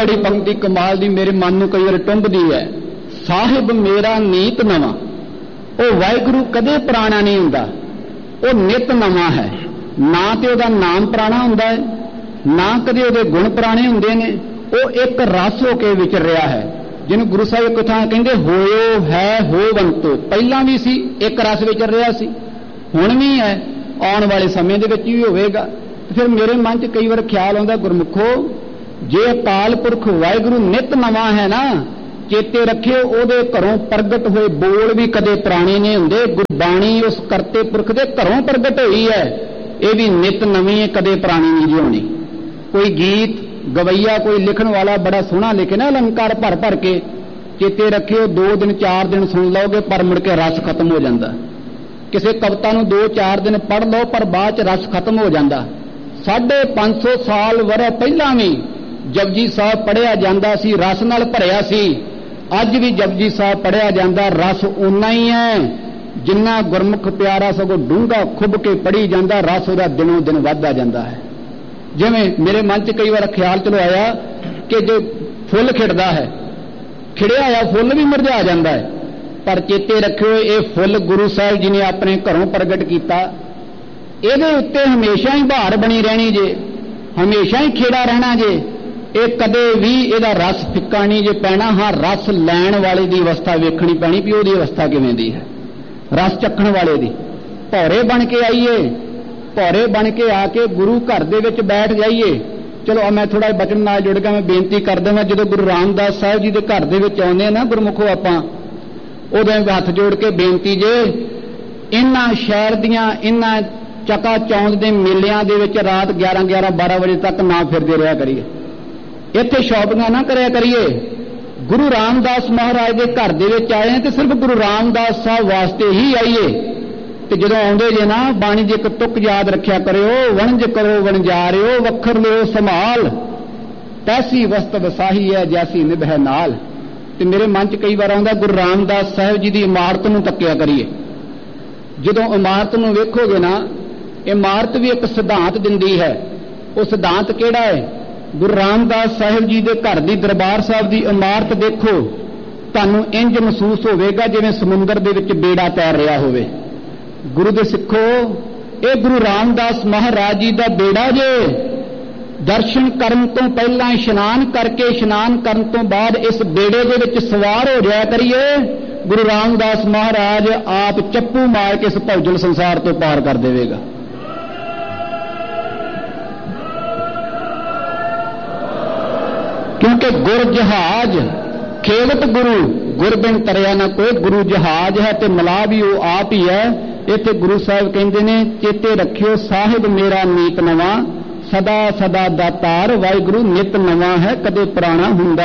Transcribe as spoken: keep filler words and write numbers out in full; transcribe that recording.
बड़ी पंक्ति कमाल दी मेरे मन नूं कई बार टुंबदी है। साहिब मेरा नीत नवां, वो वाहिगुरू कदे पुराना नहीं हुंदा, वो नित नवां है। ना तो उहदा नाम पुराना हुंदा है, ना कदे उहदे गुण पुराने हुंदे ने। वो एक रस हो के विचर रहा है, जिन्हों गुरु साहिब एक थां कहंदे होयो है होवंतो। पहलां भी सी एक रस विचर रहा सी, हुण भी है, आने वाले समय दे विच भी होवेगा। फिर मेरे मन च कई बार ख्याल आउंदा, गुरमुखो जे अकाल पुरख वाहिगुरू नित नवां है ना, चेते रखियो ओदे घरों प्रगट होए बोल भी कदे पुराने नहीं हुंदे। गुरबाणी उस करते पुरख दे घरों प्रगट होई है, ये भी नित नवीं है, कदे पुरानी नहीं जी होनी। कोई गीत गवैया कोई लिखण वाला बड़ा सोहना लिखे ना अलंकार भर भर के, चेते रखियो दो दिन चार दिन सुन लोगे पर मुड़ के रस खत्म हो जाता। किसी कविता नूं दो चार दिन पढ़ लो पर बाद च रस खत्म हो जाता। साढ़े पांच सौ साल वरा पहलां भी जपजी साहब पढ़िया जाता सी, रस नाल भरिया सी। अज भी जपजी साहब पढ़िया जाता, रस उन्ना ही है जिन्ना गुरमुख प्यारा, सगों डूंगा खुब के पढ़ी जाता, रस उहदा दिनों दिन वधदा जाता है। जिवें मेरे मन च कई बार ख्याल चलो आया कि जो फुल खिड़दा है, खिड़िया आया फुल भी मुरझा जाता है, पर चेते रखियो ये फुल गुरु साहिब जी ने अपने घरों प्रगट किया। इहदे उत्ते हमेशा ही बहार बनी रहनी जे, हमेशा ही खेड़ा रहना जे, ये कदे भी इहदा रस फिक्का नहीं जे पैना। हाँ, रस लैण वाले की अवस्था वेखनी पैनी भी उहदी अवस्था किवें दी है, रस चखण वाले दी। भौरे बन के आईए, भौरे बन के आके गुरु घर दे विच बैठ जाइए। चलो मैं थोड़ा बचन नाल जुड़ गया, मैं बेनती कर देवां, जो गुरु रामदास साहिब जी के घर दे विच आउंदे ना गुरमुखो, आपां उदों हथ जोड़ के बेनती जे, इन्हां शहर दियां इन्हां चका चौंद दे मेलियां दे विच रात ग्यारह ग्यारह बारह बजे तक ना फिरदे रहा करिए, इत्थे शॉपिंगां ना करिया करिए। गुरु रामदास महाराज के घर दे विच आए हैं तो सिर्फ गुरु रामदास साहब वास्ते ही आइए। तो जदों आउंदे जे ना बाणी जी एक तुक याद रखिया करियो, वणज करो वणजारियो वखर लियो संभाल, तैसी वस्त वसाही है जैसी निभै नाल। ते मेरे मन च कई बार आउंदा गुरु रामदास साहिब जी की इमारत नूं तक्किया करिए। जदों इमारत नूं वेखोगे ना, इमारत भी एक सिद्धांत दिंदी है। वो सिद्धांत किहड़ा है? गुरु रामदास साहिब जी के घर की दरबार साहब की इमारत देखो, तुहानूं इंज महसूस होवेगा जिवें समुंदर दे विच बेड़ा तैर रहा होवे। गुरु दे सिखो, ये गुरु रामदास महाराज जी का बेड़ा जे। दर्शन करन तो पहला इशनान करके, इशनान करन तो बाद इस बेड़े दे विच सवार हो जाया करिए। गुरु रामदास महाराज आप चप्पू मार के इस भौजल संसार तो पार कर देवेगा। क्योंकि गुर जहाज खेवत गुरु, गुर बिन तरिया ना कोई। गुरु जहाज है तो मला भी वो आप ही है। इत्थे गुरु साहिब कहते ने, चेते रखियो साहिब मेरा नीत नवां, सदा सदा दातार वाहिगुरू नित नवां है, कदे पुराना हुंदा